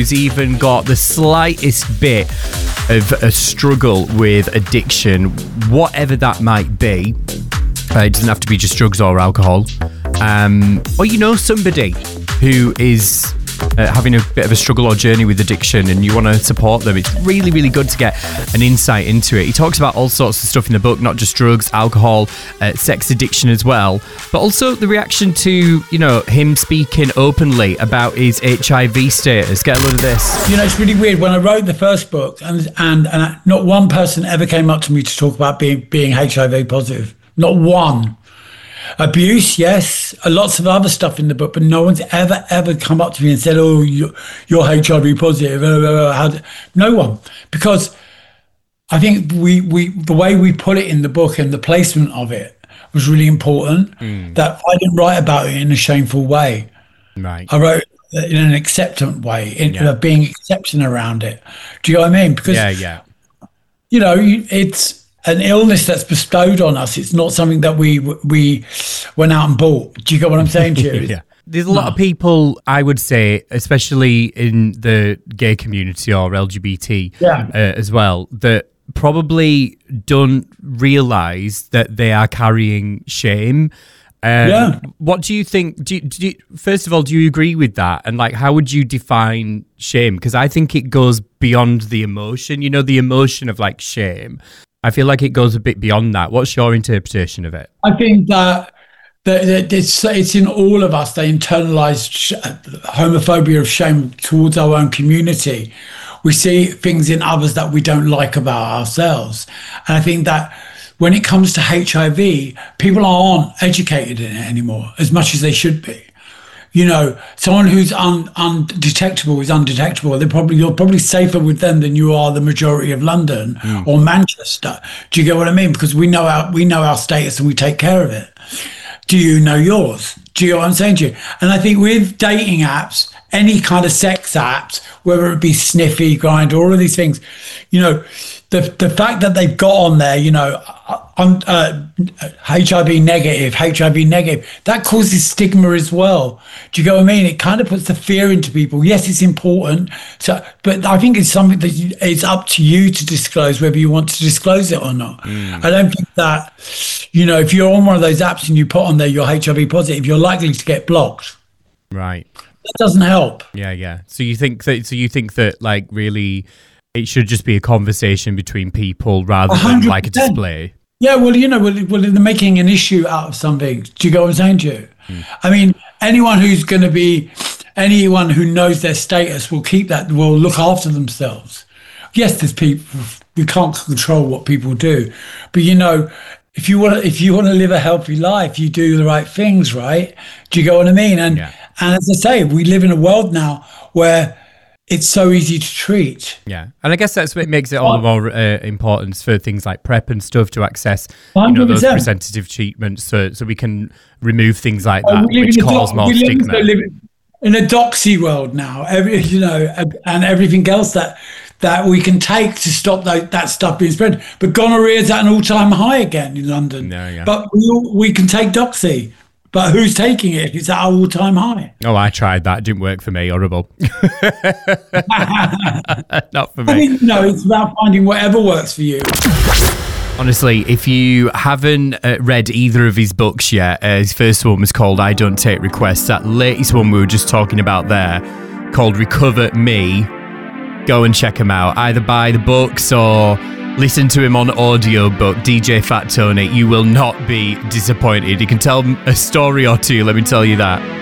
who's even got the slightest bit of a struggle with addiction, whatever that might be, it doesn't have to be just drugs or alcohol, or you know somebody who is having a bit of a struggle or journey with addiction and you want to support them, it's really, really good to get an insight into it. He talks about all sorts of stuff in the book, not just drugs, alcohol, sex addiction as well, but also the reaction to, you know, him speaking openly about his HIV status. Get a load of this. You know, it's really weird. When I wrote the first book, and not one person ever came up to me to talk about being HIV positive. Not one. Abuse, yes, lots of other stuff in the book, but no one's ever come up to me and said, "Oh, you're HIV positive." No one, because I think the way we put it in the book and the placement of it was really important. That I didn't write about it in a shameful way. Right. I wrote it in an acceptant way, being accepting around it. Do you know what I mean? Because you know, it's an illness that's bestowed on us. It's not something that we went out and bought. Do you get what I'm saying to you? Yeah. There's a lot of people, I would say, especially in the gay community or LGBT as well, that probably don't realise that they are carrying shame. What do you think? Do you, first of all, do you agree with that? And like, how would you define shame? Because I think it goes beyond the emotion. You know, the emotion of like shame. I feel like it goes a bit beyond that. What's your interpretation of it? I think that it's in all of us, the internalized homophobia of shame towards our own community. We see things in others that we don't like about ourselves. And I think that when it comes to HIV, people aren't educated in it anymore as much as they should be. You know, someone who's undetectable is undetectable. You're probably safer with them than you are the majority of London or Manchester. Do you get what I mean? Because we know our status and we take care of it. Do you know yours? Do you know what I'm saying to you? And I think with dating apps, any kind of sex apps, whether it be Sniffy, Grindr, all of these things, you know, the fact that they've got on there, you know, HIV negative, that causes stigma as well. Do you get what I mean? It kind of puts the fear into people. Yes, it's important. But I think it's something that it's up to you to disclose, whether you want to disclose it or not. I don't think that, you know, if you're on one of those apps and you put on there you're HIV positive, you're likely to get blocked. Right. That doesn't help. Yeah. So you think that like really it should just be a conversation between people rather 100%. Than like a display. Yeah, well, you know, they're making an issue out of something. Do you get what I'm saying to you? I mean, anyone who knows their status will look after themselves. Yes, there's people, we can't control what people do. But, you know, if you want to live a healthy life, you do the right things, right? Do you get what I mean? And as I say, we live in a world now where it's so easy to treat. Yeah. And I guess that's what makes it all the more important for things like PrEP and stuff to access, you know, those preventative treatments so we can remove things like that, which cause more stigma. We live in a doxy world now, and everything else that we can take to stop that stuff being spread. But gonorrhea is at an all-time high again in London. But we can take doxy. But who's taking it if it's at an all-time high? Oh, I tried that. It didn't work for me. Horrible. Not for me. I mean, no, it's about finding whatever works for you. Honestly, if you haven't read either of his books yet, his first one was called I Don't Take Requests. That latest one we were just talking about there, called Recover Me, go and check him out. Either buy the books or listen to him on audiobook, DJ Fat Tony. You will not be disappointed. He can tell a story or two, let me tell you that.